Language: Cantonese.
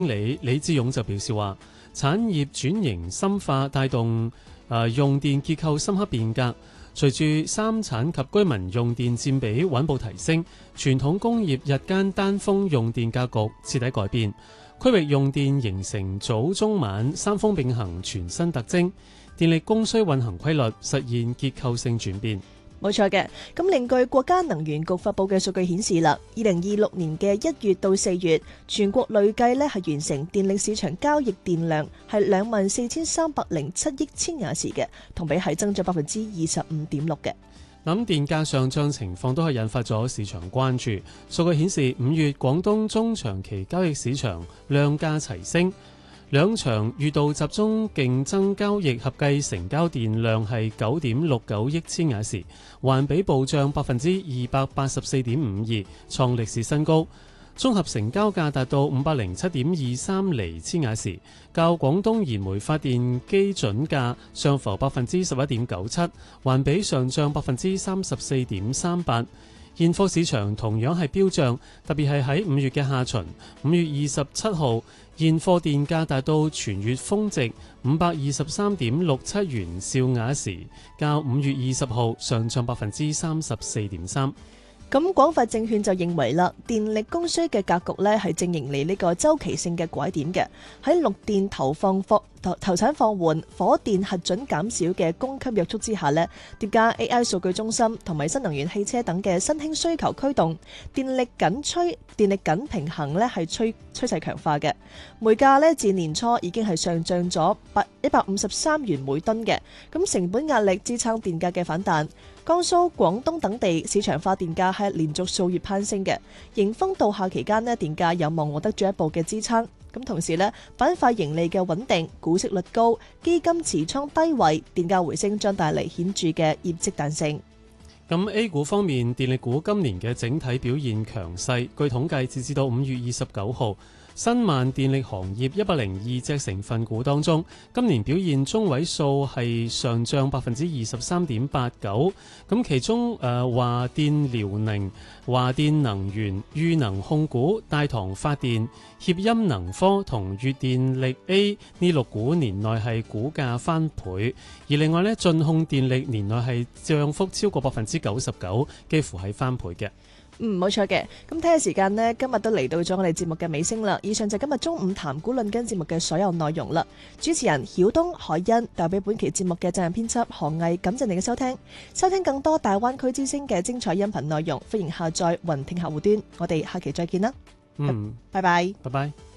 理李志勇就表示話，產業轉型深化帶動用電結構深刻變革，隨住三產及居民用電佔比穩步提升，傳統工業日間單峰用電格局徹底改變，區域用電形成早中晚三峰並行全新特徵，電力供需運行規律實現結構性轉變。 冇錯嘅，咁另據國家能源局發佈嘅數據顯示啦，2026年嘅1月到4月，全國累計咧係完成電力市場交易電量係24,307億千瓦時嘅，同比係增長25.6%嘅。 咁電價上漲情況都係引發咗市場關注。數據顯示5月廣東中長期交易市場量價齊升。兩場月度集中競爭交易合計成交電量係9.69億千瓦時，環比暴漲284.52%，創歷史新高。綜合成交價達到507.23厘千瓦時，較廣東燃煤發電基準價上浮11.97%，環比上漲34.38%。現貨市場同樣係飆漲，特別係喺5月嘅下旬，5月27號現貨電價達到全月峰值523.67元兆瓦時，較5月20號上漲34.3%。 咁廣發證券就認為啦，電力供需嘅格局呢係正迎嚟呢個周期性嘅拐點嘅。喺綠電投產放緩、火電核准減少嘅供給約束之下呢，疊加 AI 數據中心同埋新能源汽車等嘅新興需求驅動，電力緊平衡呢係趨勢強化嘅。煤價呢自年初已經係上漲咗153元每噸嘅，咁成本壓力支撐電價嘅反彈。江蘇、廣東等地市場化電價係連續數月攀升嘅，迎風到夏期間呢，電價有望獲得進一步嘅支撐。咁同時呢，板塊盈利嘅穩定、股息率高、基金持倉低位，電價回升將帶嚟顯著嘅業績彈性。 咁 A 股方面，電力股今年嘅整體表現強勢。據統計，截至到5月29號，新萬電力行業102隻成分股當中，今年表現中位數係上漲23.89%。咁其中華電遼寧、華電能源、裕能控股、大唐發電、協鑫能科同粵電力 A 呢6股年內係股價翻倍，而另外呢，晉控電力年內係漲幅超過99%，幾乎係翻倍嘅。 冇錯嘅。咁睇下時間呢，今日都嚟到咗我哋節目嘅尾聲啦。以上就今日中午談股論根節目嘅所有內容啦。主持人曉東、海欣，代表本期節目嘅責任編輯韓毅，感謝你嘅收聽。收聽更多大灣區之聲嘅精彩音頻內容，歡迎下載雲聽客戶端。我哋下期再見啦。拜拜。 拜拜。